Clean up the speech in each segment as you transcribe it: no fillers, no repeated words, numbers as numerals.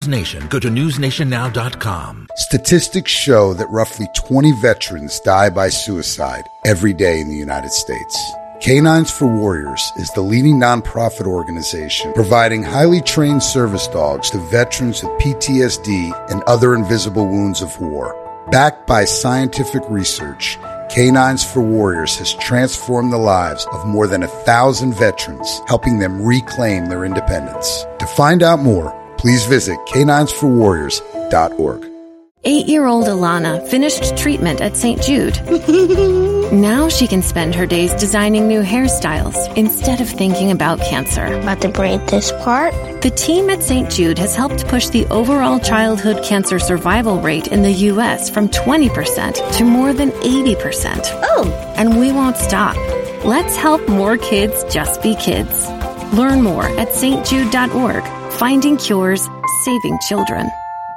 Nation, go to newsnationnow.com. Statistics show that roughly 20 veterans die by suicide every day in the United States. Canines for Warriors is the leading nonprofit organization providing highly trained service dogs to veterans with PTSD and other invisible wounds of war. Backed by scientific research, Canines for Warriors has transformed the lives of more than 1,000 veterans, helping them reclaim their independence. To find out more, please visit caninesforwarriors.org. 8-year-old Alana finished treatment at St. Jude. Now she can spend her days designing new hairstyles instead of thinking about cancer. About to braid this part? The team at St. Jude has helped push the overall childhood cancer survival rate in the U.S. from 20% to more than 80%. Oh! And we won't stop. Let's help more kids just be kids. Learn more at stjude.org. Finding cures, saving children.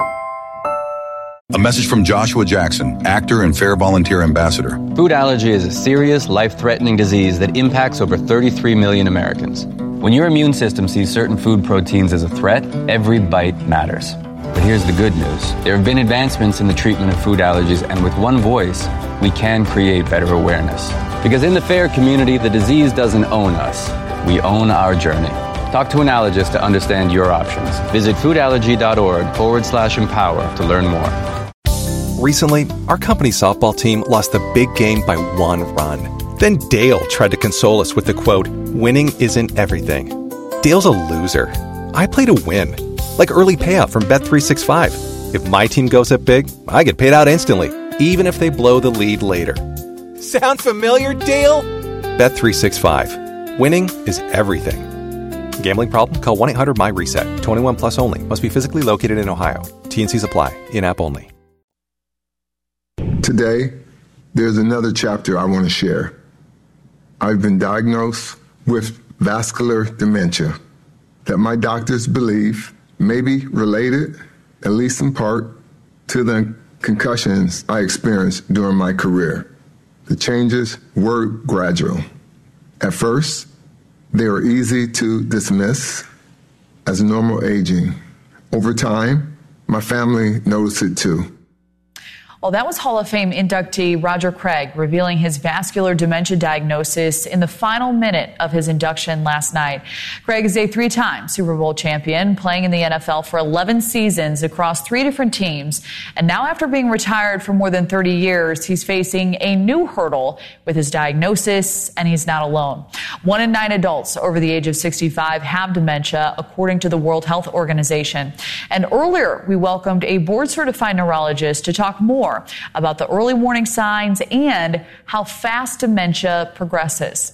A message from Joshua Jackson, actor and Fair Volunteer Ambassador. Food allergy is a serious, life-threatening disease that impacts over 33 million Americans. When your immune system sees certain food proteins as a threat, every bite matters. But here's the good news. There have been advancements in the treatment of food allergies, and with one voice, we can create better awareness. Because in the FAIR community, the disease doesn't own us. We own our journey. Talk to an allergist to understand your options. Visit foodallergy.org/empower to learn more. Recently, our company softball team lost the big game by 1 run. Then Dale tried to console us with the quote, "Winning isn't everything." Dale's a loser. I play to win. Like early payout from Bet365. If my team goes up big, I get paid out instantly, even if they blow the lead later. Sound familiar, Dale? Bet365. Winning is everything. Gambling problem? Call 1-800-MY-RESET. 21 plus only. Must be physically located in Ohio. T&Cs apply. In-app only. Today, there's another chapter I want to share. I've been diagnosed with vascular dementia that my doctors believe may be related, at least in part, to the concussions I experienced during my career. The changes were gradual. At first, they were easy to dismiss as normal aging. Over time, my family noticed it too. Well, that was Hall of Fame inductee Roger Craig revealing his vascular dementia diagnosis in the final minute of his induction last night. Craig is a 3-time Super Bowl champion, playing in the NFL for 11 seasons across 3 different teams. And now, after being retired for more than 30 years, he's facing a new hurdle with his diagnosis, and he's not alone. 1 in 9 adults over the age of 65 have dementia, according to the World Health Organization. And earlier, we welcomed a board-certified neurologist to talk more about the early warning signs and how fast dementia progresses.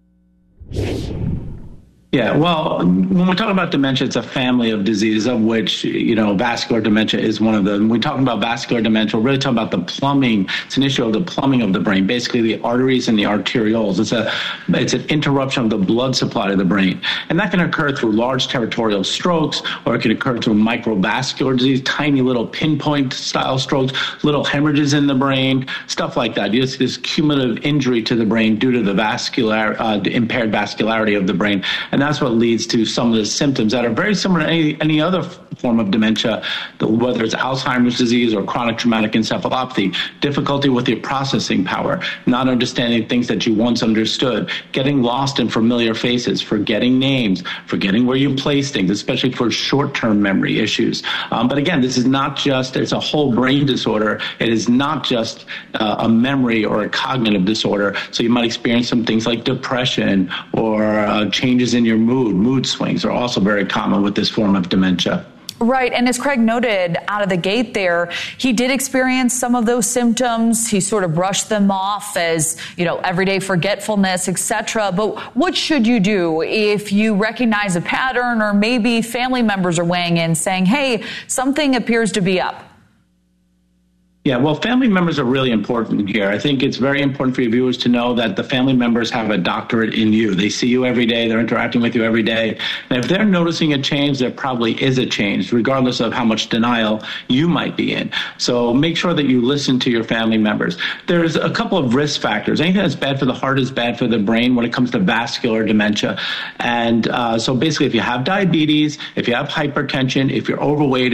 Yeah, well, when we talk about dementia, it's a family of diseases of which, vascular dementia is one of them. When we talk about vascular dementia, we're really talking about the plumbing. It's an issue of the plumbing of the brain, basically the arteries and the arterioles. It's an interruption of the blood supply to the brain. And that can occur through large territorial strokes, or it can occur through microvascular disease, tiny little pinpoint style strokes, little hemorrhages in the brain, stuff like that. You see this cumulative injury to the brain due to the impaired vascularity of the brain. And that's what leads to some of the symptoms that are very similar to any other form of dementia, whether it's Alzheimer's disease or chronic traumatic encephalopathy, difficulty with your processing power, not understanding things that you once understood, getting lost in familiar faces, forgetting names, forgetting where you place things, especially for short-term memory issues. But again, this is not just, it's a whole brain disorder. It is not just a memory or a cognitive disorder. So you might experience some things like depression or changes in your mood swings are also very common with this form of dementia. Right. And as Craig noted out of the gate there, he did experience some of those symptoms. He sort of brushed them off as, everyday forgetfulness, etc. But what should you do if you recognize a pattern, or maybe family members are weighing in saying, hey, something appears to be up? Yeah, well, family members are really important here. I think it's very important for your viewers to know that the family members have a doctorate in you. They see you every day. They're interacting with you every day. And if they're noticing a change, there probably is a change, regardless of how much denial you might be in. So make sure that you listen to your family members. There's a couple of risk factors. Anything that's bad for the heart is bad for the brain when it comes to vascular dementia. And so basically, if you have diabetes, if you have hypertension, if you're overweight,